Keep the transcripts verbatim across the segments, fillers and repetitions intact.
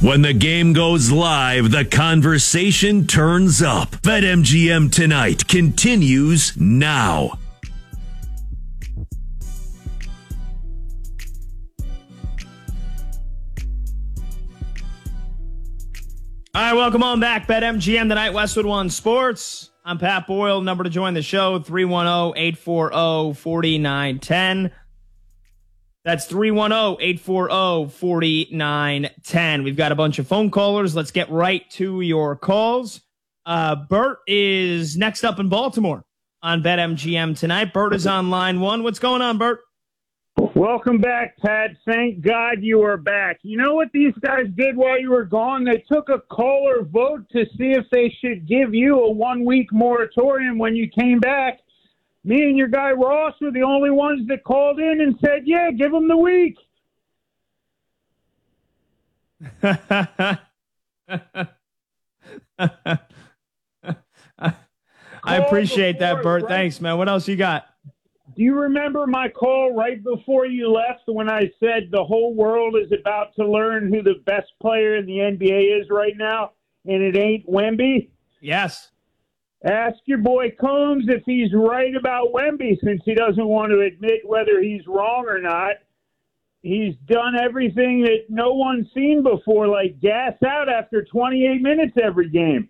When the game goes live, the conversation turns up. BetMGM Tonight continues now. All right, welcome on back. BetMGM Tonight, Westwood One Sports. I'm Pat Boyle. Number to join the show, three one zero, eight four zero, four nine one zero. That's three one zero, eight four zero, four nine one zero. We've got a bunch of phone callers. Let's get right to your calls. Uh, Bert is next up in Baltimore on BetMGM Tonight. Bert is on line one. What's going on, Bert? Welcome back, Pat. Thank God you are back. You know what these guys did while you were gone? They took a caller vote to see if they should give you a one-week moratorium when you came back. Me and your guy Ross were the only ones that called in and said, yeah, give them the week. I appreciate that, Bert. Right? Thanks, man. What else you got? Do you remember my call right before you left when I said the whole world is about to learn who the best player in the N B A is right now, and it ain't Wemby? Yes. Ask your boy Combs if he's right about Wemby, since he doesn't want to admit whether he's wrong or not. He's done everything that no one's seen before, like gas out after twenty-eight minutes every game.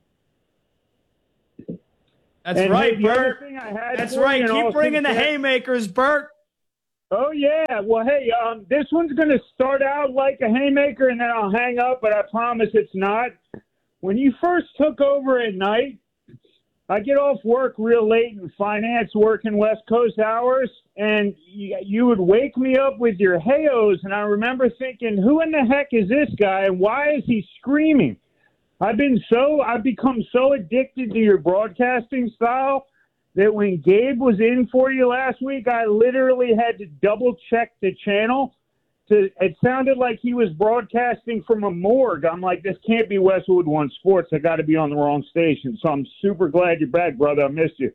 That's and right, hey, Bert. That's right. Keep bringing the haymakers, Bert. Oh, yeah. Well, hey, um, this one's going to start out like a haymaker, and then I'll hang up, but I promise it's not. When you first took over at night, I get off work real late in finance, working West Coast hours, and you, you would wake me up with your hey-ohs, and I remember thinking, who in the heck is this guy, and why is he screaming? I've been so, I've become so addicted to your broadcasting style that when Gabe was in for you last week, I literally had to double check the channel. To, it sounded like he was broadcasting from a morgue. I'm like, this can't be Westwood One Sports. I got to be on the wrong station. So I'm super glad you're back, brother. I missed you.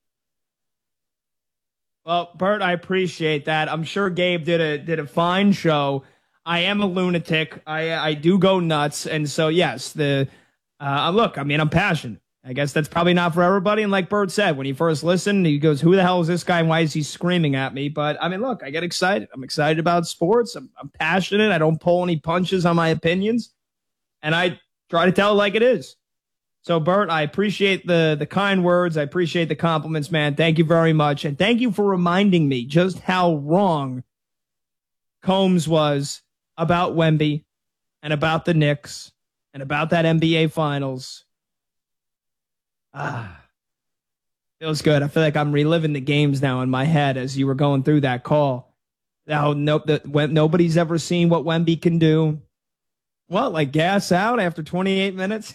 Well, Bert, I appreciate that. I'm sure Gabe did a did a fine show. I am a lunatic. I I do go nuts, and so yes, the uh, look. I mean, I'm passionate. I guess that's probably not for everybody. And like Bert said, when he first listened, he goes, "Who the hell is this guy? And why is he screaming at me?" But I mean, look, I get excited. I'm excited about sports. I'm, I'm passionate. I don't pull any punches on my opinions, and I try to tell it like it is. So, Bert, I appreciate the the kind words. I appreciate the compliments, man. Thank you very much, and thank you for reminding me just how wrong Combs was about Wemby and about the Knicks and about that N B A Finals. Ah, feels good. I feel like I'm reliving the games now in my head as you were going through that call. Now, nope, that nobody's ever seen what Wemby can do. What, like gas out after twenty-eight minutes?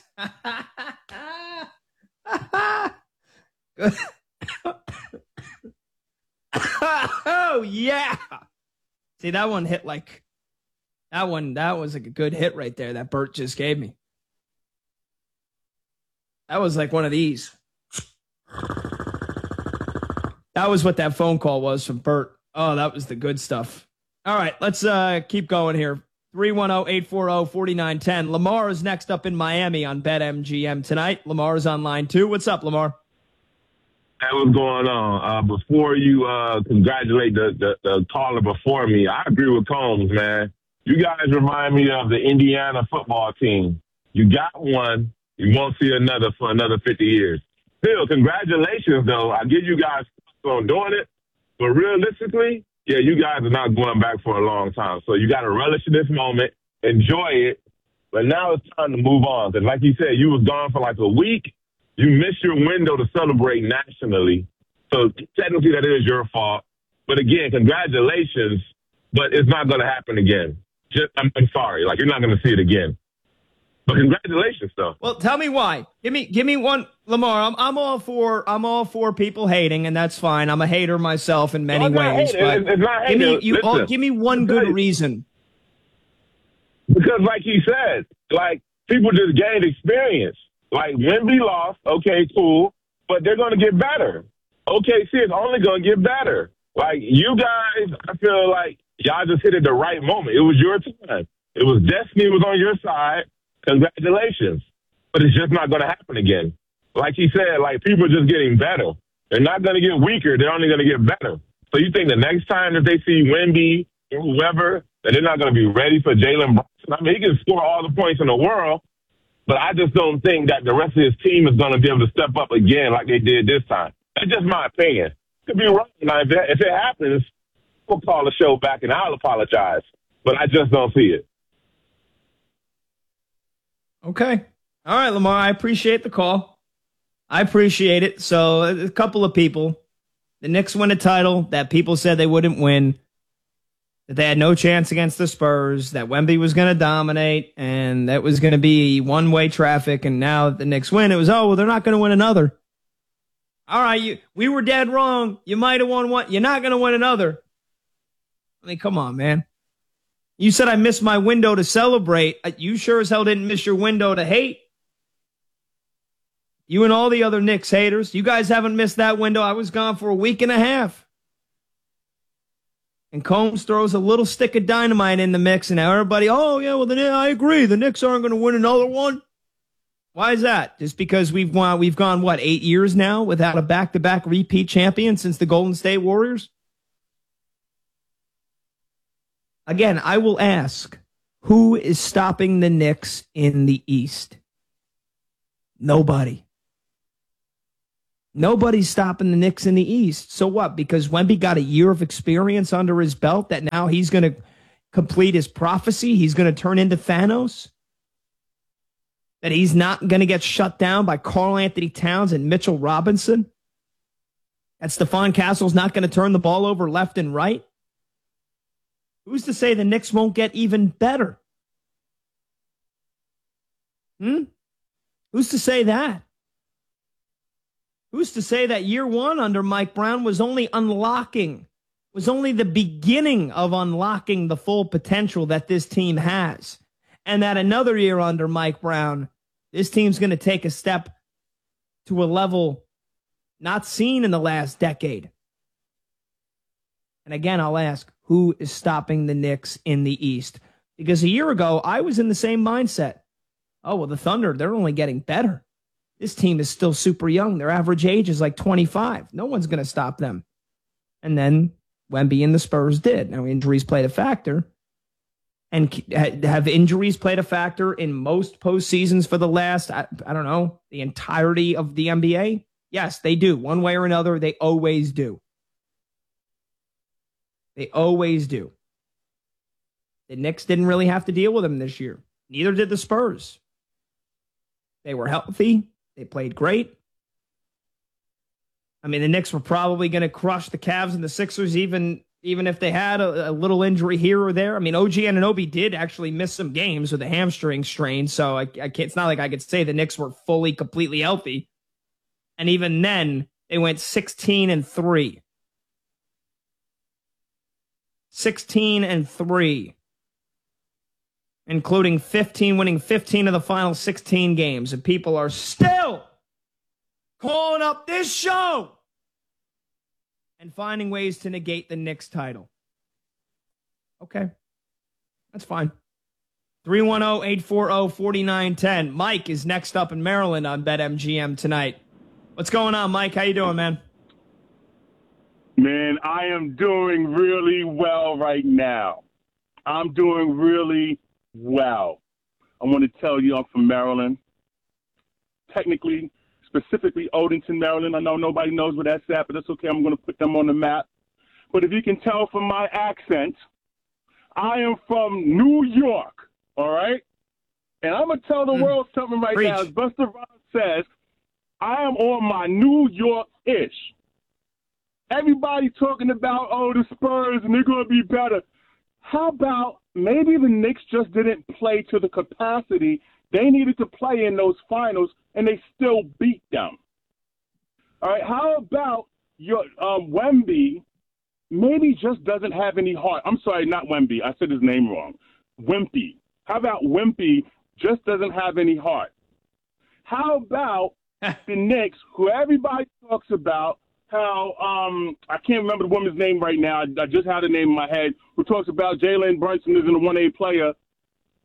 Oh, yeah. See, that one hit like, that one, that was like a good hit right there that Bert just gave me. That was like one of these. That was what that phone call was from Bert. Oh, that was the good stuff. All right, let's uh, keep going here. three one zero, eight four zero, four nine one zero. Lamar is next up in Miami on BetMGM Tonight. Lamar is on line two. What's up, Lamar? Hey, what's going on? Uh, before you uh, congratulate the, the, the caller before me, I agree with Combs, man. You guys remind me of the Indiana football team. You got one. You won't see another for another fifty years. Still, congratulations, though. I give you guys on doing it. But realistically, yeah, you guys are not going back for a long time. So you got to relish in this moment, enjoy it. But now it's time to move on. Because like you said, you was gone for like a week. You missed your window to celebrate nationally. So technically that is your fault. But again, congratulations. But it's not going to happen again. Just, I'm, I'm sorry. Like, you're not going to see it again. But congratulations, though. Well, tell me why. Give me, give me one, Lamar. I'm, I'm all for, I'm all for people hating, and that's fine. I'm a hater myself in many no, ways. But it's, it's not give hating. me, you, all, give me one good reason. Because, like he said, like people just gained experience. Like Wemby lost, okay, cool, but they're going to get better. O K C is only going to get better. Like you guys, I feel like y'all just hit at the right moment. It was your time. It was destiny was on your side. Congratulations. But it's just not going to happen again. Like he said, like people are just getting better. They're not going to get weaker. They're only going to get better. So you think the next time that they see Wemby or whoever, that they're not going to be ready for Jalen Brunson? I mean, he can score all the points in the world, but I just don't think that the rest of his team is going to be able to step up again like they did this time. That's just my opinion. Could be wrong. Now, if it, if it happens, we'll call the show back and I'll apologize. But I just don't see it. Okay. All right, Lamar, I appreciate the call. I appreciate it. So a couple of people, the Knicks win a title that people said they wouldn't win, that they had no chance against the Spurs, that Wemby was going to dominate, and that was going to be one-way traffic, and now the Knicks win. It was, oh, well, they're not going to win another. All right, you, we were dead wrong. You might have won one. You're not going to win another. I mean, come on, man. You said I missed my window to celebrate. You sure as hell didn't miss your window to hate. You and all the other Knicks haters, you guys haven't missed that window. I was gone for a week and a half. And Combs throws a little stick of dynamite in the mix, and now everybody, oh, yeah, well, then yeah, I agree. The Knicks aren't going to win another one. Why is that? Just because we've won, we've gone, what, eight years now without a back-to-back repeat champion since the Golden State Warriors? Again, I will ask, who is stopping the Knicks in the East? Nobody. Nobody's stopping the Knicks in the East. So what? Because Wemby got a year of experience under his belt that now he's going to complete his prophecy? He's going to turn into Thanos? That he's not going to get shut down by Karl Anthony Towns and Mitchell Robinson? That Stephon Castle's not going to turn the ball over left and right? Who's to say the Knicks won't get even better? Hmm? Who's to say that? Who's to say that year one under Mike Brown was only unlocking, was only the beginning of unlocking the full potential that this team has? And that another year under Mike Brown, this team's going to take a step to a level not seen in the last decade. And again, I'll ask, who is stopping the Knicks in the East? Because a year ago, I was in the same mindset. Oh, well, the Thunder, they're only getting better. This team is still super young. Their average age is like twenty-five. No one's going to stop them. And then Wemby and the Spurs did. Now, injuries played a factor. And have injuries played a factor in most postseasons for the last, I, I don't know, the entirety of the N B A? Yes, they do. One way or another, they always do. They always do. The Knicks didn't really have to deal with them this year. Neither did the Spurs. They were healthy. They played great. I mean, the Knicks were probably going to crush the Cavs and the Sixers even, even if they had a, a little injury here or there. I mean, O G Anunoby did actually miss some games with a hamstring strain, so I, I can't, it's not like I could say the Knicks were fully, completely healthy. And even then, they went sixteen and three. sixteen and three. Including fifteen, winning fifteen of the final sixteen games. And people are still calling up this show and finding ways to negate the Knicks title. Okay. That's fine. three one zero, eight four zero, four nine one zero. Mike is next up in Maryland on BetMGM tonight. What's going on, Mike? How you doing, man? Man, I am doing really well right now. I'm doing really well. I want to tell you I'm from Maryland. Technically, specifically Odenton, Maryland. I know nobody knows where that's at, but that's okay. I'm going to put them on the map. But if you can tell from my accent, I am from New York, all right? And I'm going to tell the mm. world something right Preach. now. As Busta Rhymes says, I am on my New York-ish. Everybody talking about, oh, the Spurs, and they're going to be better. How about maybe the Knicks just didn't play to the capacity they needed to play in those finals, and they still beat them? All right, how about your um, Wemby maybe just doesn't have any heart? I'm sorry, not Wemby. I said his name wrong. Wimpy. How about Wimpy just doesn't have any heart? How about the Knicks, who everybody talks about, how um, I can't remember the woman's name right now. I, I just had a name in my head. Who talks about Jalen Brunson isn't a one A player.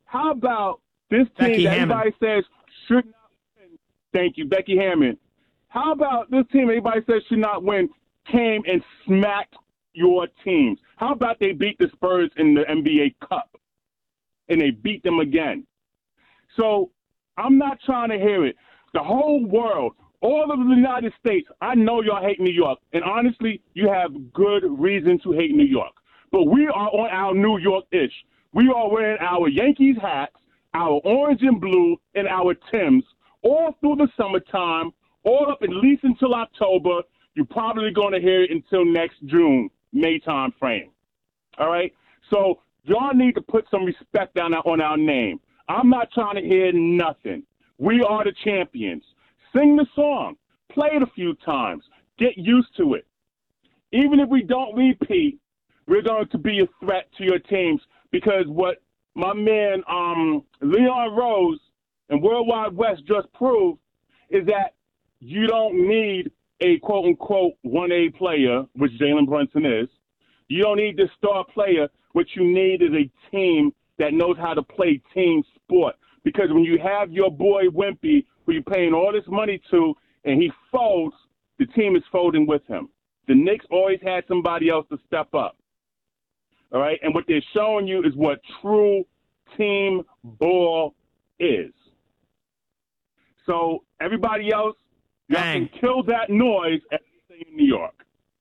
How about this team Becky that Hammond. everybody says should not win? Thank you, Becky Hammond. How about this team everybody says should not win came and smacked your teams? How about they beat the Spurs in the N B A Cup and they beat them again? So I'm not trying to hear it. The whole world, all of the United States, I know y'all hate New York. And honestly, you have good reason to hate New York. But we are on our New York-ish. We are wearing our Yankees hats, our orange and blue, and our Timbs all through the summertime, all up at least until October. You're probably going to hear it until next June, May time frame. All right? So y'all need to put some respect down on our name. I'm not trying to hear nothing. We are the champions. Sing the song. Play it a few times. Get used to it. Even if we don't repeat, we're going to be a threat to your teams because what my man um, Leon Rose and Worldwide West just proved is that you don't need a quote-unquote one A player, which Jalen Brunson is. You don't need this star player. What you need is a team that knows how to play team sport. Because when you have your boy Wimpy, who you're paying all this money to, and he folds, the team is folding with him. The Knicks always had somebody else to step up. All right? And what they're showing you is what true team ball is. So everybody else, y'all can kill that noise at in New York.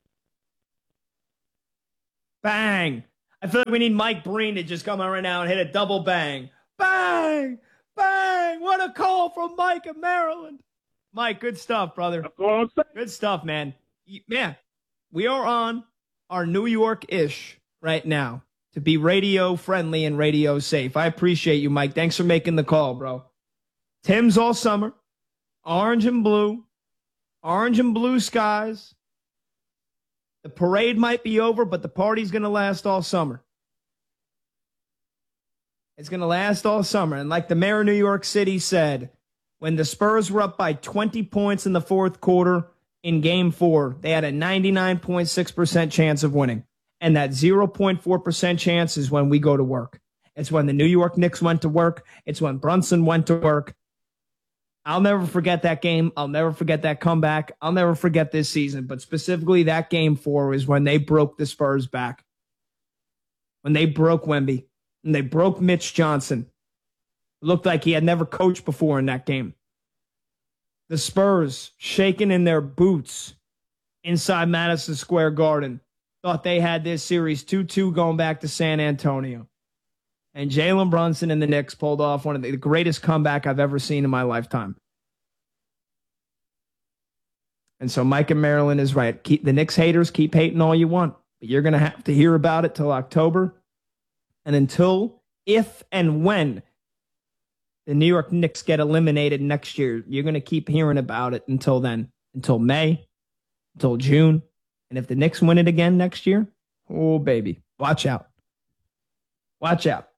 Bang. I feel like we need Mike Breen to just come on right now and hit a double bang. Bang. Bang. What a call from Mike in Maryland. Mike, good stuff, brother. That's what I'm saying. Good stuff, man. Man, we are on our New York-ish right now to be radio friendly and radio safe. I appreciate you, Mike. Thanks for making the call, bro. Tim's all summer. Orange and blue. Orange and blue skies. The parade might be over, but the party's going to last all summer. It's going to last all summer. And like the mayor of New York City said, when the Spurs were up by twenty points in the fourth quarter in game four, they had a ninety-nine point six percent chance of winning. And that zero point four percent chance is when we go to work. It's when the New York Knicks went to work. It's when Brunson went to work. I'll never forget that game. I'll never forget that comeback. I'll never forget this season. But specifically that game four is when they broke the Spurs back. When they broke Wemby. And they broke Mitch Johnson. It looked like he had never coached before in that game. The Spurs, shaking in their boots inside Madison Square Garden, thought they had this series two two going back to San Antonio. And Jalen Brunson and the Knicks pulled off one of the greatest comeback I've ever seen in my lifetime. And so Mike in Maryland is right. Keep the Knicks haters, keep hating all you want. But you're going to have to hear about it till October. And until, if and when the New York Knicks get eliminated next year, you're going to keep hearing about it until then. Until May, until June. And if the Knicks win it again next year, oh, baby, watch out. Watch out.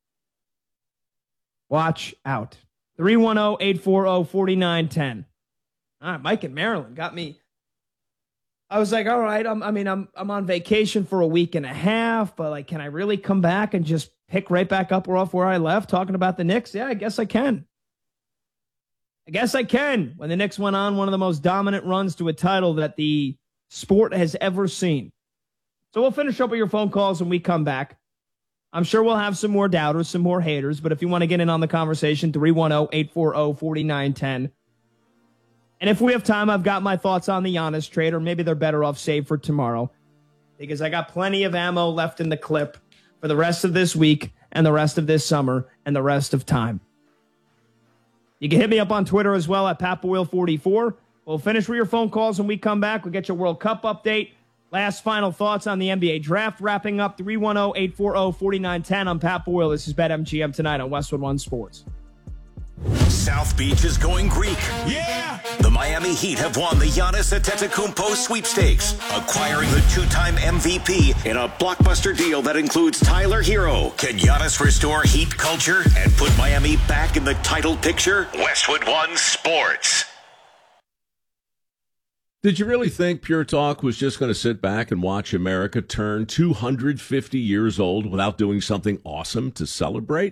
Watch out. three one zero, eight four zero, four nine one zero. All right, Mike in Maryland got me. I was like, all right, I'm, I mean, I'm I'm on vacation for a week and a half, but like, can I really come back and just pick right back up off where I left talking about the Knicks? Yeah, I guess I can. I guess I can. When the Knicks went on one of the most dominant runs to a title that the sport has ever seen. So we'll finish up with your phone calls when we come back. I'm sure we'll have some more doubters, some more haters, but if you want to get in on the conversation, three one zero, eight four zero, four nine one zero. And if we have time, I've got my thoughts on the Giannis trade, or maybe they're better off saved for tomorrow, because I got plenty of ammo left in the clip for the rest of this week and the rest of this summer and the rest of time. You can hit me up on Twitter as well at Pat Boyle forty-four. We'll finish with your phone calls when we come back. We'll get your World Cup update. Last final thoughts on the N B A draft wrapping up. three one zero, eight four zero, four nine one zero. I'm Pat Boyle. This is BetMGM tonight on Westwood One Sports. South Beach is going Greek. Yeah! The Miami Heat have won the Giannis Antetokounmpo sweepstakes, acquiring the two-time M V P in a blockbuster deal that includes Tyler Hero. Can Giannis restore Heat culture and put Miami back in the title picture? Westwood One Sports. Did you really think Pure Talk was just going to sit back and watch America turn two hundred fifty years old without doing something awesome to celebrate?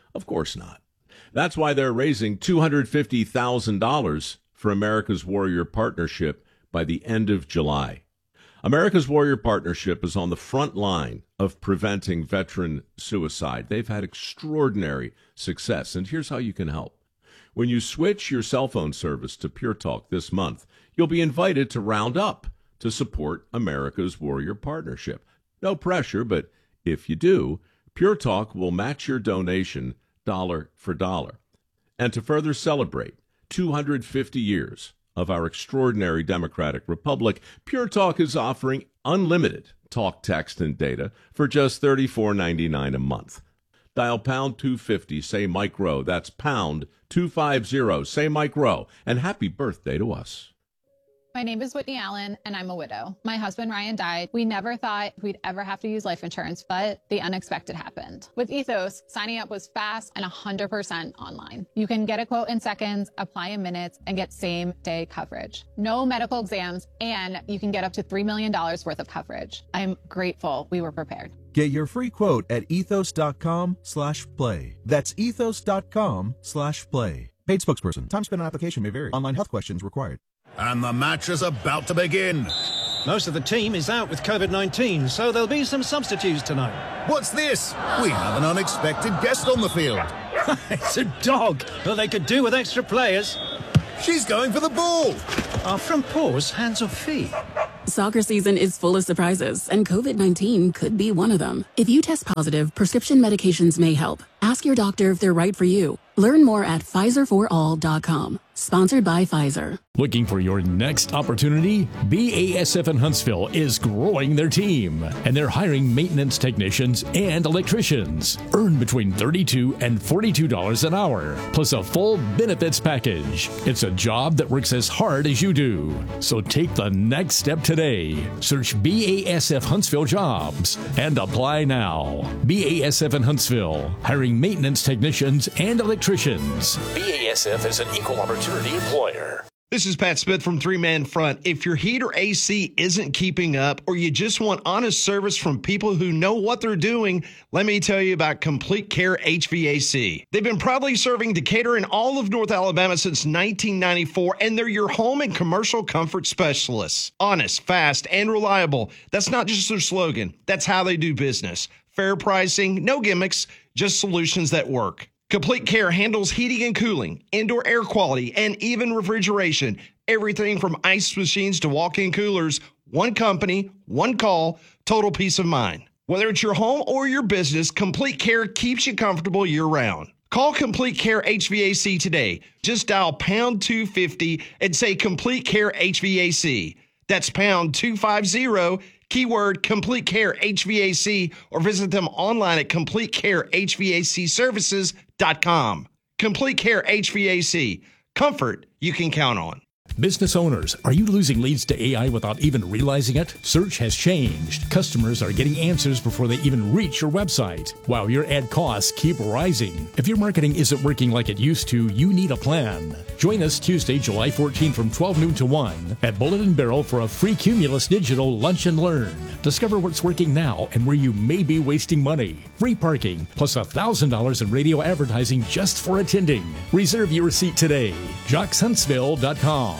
Of course not. That's why they're raising two hundred fifty thousand dollars for America's Warrior Partnership by the end of July. America's Warrior Partnership is on the front line of preventing veteran suicide. They've had extraordinary success, and here's how you can help. When you switch your cell phone service to Pure Talk this month, you'll be invited to round up to support America's Warrior Partnership. No pressure, but if you do, Pure Talk will match your donation dollar for dollar. And to further celebrate two hundred fifty years of our extraordinary democratic republic, Pure Talk is offering unlimited talk, text, and data for just thirty-four ninety-nine a month. Dial pound two fifty, say Mike Rowe. That's pound two fifty, say Mike Rowe. And happy birthday to us. My name is Whitney Allen, and I'm a widow. My husband, Ryan, died. We never thought we'd ever have to use life insurance, but the unexpected happened. With Ethos, signing up was fast and one hundred percent online. You can get a quote in seconds, apply in minutes, and get same-day coverage. No medical exams, and you can get up to three million dollars worth of coverage. I'm grateful we were prepared. Get your free quote at ethos.com slash play. That's ethos.com slash play. Paid spokesperson. Time spent on application may vary. Online health questions required. And the match is about to begin. Most of the team is out with COVID nineteen, so there'll be some substitutes tonight. What's this? We have an unexpected guest on the field. It's a dog. Well, they could do with extra players. She's going for the ball. Are front paws hands or feet? Soccer season is full of surprises, and COVID nineteen could be one of them. If you test positive, prescription medications may help. Ask your doctor if they're right for you. Learn more at Pfizer for all dot com. Sponsored by Pfizer. Looking for your next opportunity? B A S F in Huntsville is growing their team, and they're hiring maintenance technicians and electricians. Earn between thirty-two dollars and forty-two dollars an hour, plus a full benefits package. It's a job that works as hard as you do. So take the next step today. Search B A S F Huntsville Jobs and apply now. B A S F in Huntsville, hiring maintenance technicians and electricians. B A S F is an equal opportunity employer. This is Pat Smith from Three Man Front. If your heat or A C isn't keeping up, or you just want honest service from people who know what they're doing, let me tell you about Complete Care H V A C. They've been proudly serving Decatur and all of North Alabama since nineteen ninety-four, and they're your home and commercial comfort specialists. Honest, fast, and reliable. That's not just their slogan. That's how they do business. Fair pricing, no gimmicks, just solutions that work. Complete Care handles heating and cooling, indoor air quality, and even refrigeration. Everything from ice machines to walk-in coolers. One company, one call, total peace of mind. Whether it's your home or your business, Complete Care keeps you comfortable year-round. Call Complete Care H V A C today. Just dial pound two fifty and say Complete Care H V A C. That's pound two fifty, keyword Complete Care H V A C, or visit them online at complete care h v a c services dot com. Complete Care H V A C. Comfort you can count on. Business owners, are you losing leads to A I without even realizing it? Search has changed. Customers are getting answers before they even reach your website, while your ad costs keep rising. If your marketing isn't working like it used to, you need a plan. Join us Tuesday, July fourteenth from twelve noon to one at Bullet and Barrel for a free Cumulus Digital Lunch and Learn. Discover what's working now and where you may be wasting money. Free parking, plus one thousand dollars in radio advertising just for attending. Reserve your seat today. jocks huntsville dot com.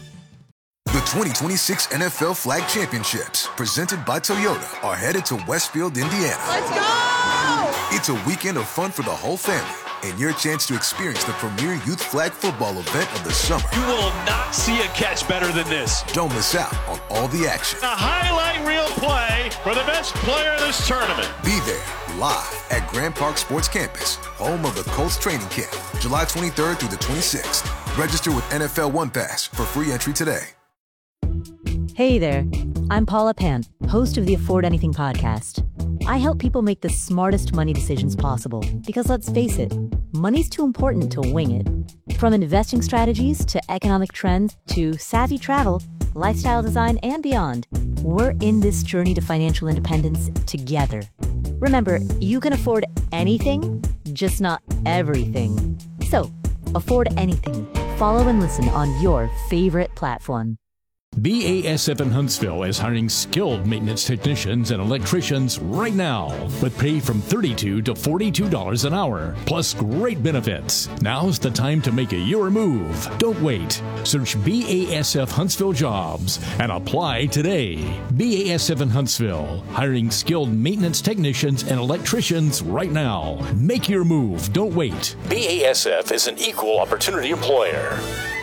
The twenty twenty-six N F L Flag Championships, presented by Toyota, are headed to Westfield, Indiana. Let's go! It's a weekend of fun for the whole family, and your chance to experience the premier youth flag football event of the summer. You will not see a catch better than this. Don't miss out on all the action. A highlight reel play for the best player in this tournament. Be there, live at Grand Park Sports Campus, home of the Colts training camp, July twenty-third through the twenty-sixth. Register with N F L One Pass for free entry today. Hey there, I'm Paula Pant, host of the Afford Anything podcast. I help people make the smartest money decisions possible because, let's face it, money's too important to wing it. From investing strategies to economic trends to savvy travel, lifestyle design, and beyond, we're in this journey to financial independence together. Remember, you can afford anything, just not everything. So, afford anything. Follow and listen on your favorite platform. B A S F in Huntsville is hiring skilled maintenance technicians and electricians right now with pay from thirty-two dollars to forty-two dollars an hour, plus great benefits. Now's the time to make a your move. Don't wait. Search B A S F Huntsville Jobs and apply today. B A S F in Huntsville, hiring skilled maintenance technicians and electricians right now. Make your move. Don't wait. B A S F is an equal opportunity employer.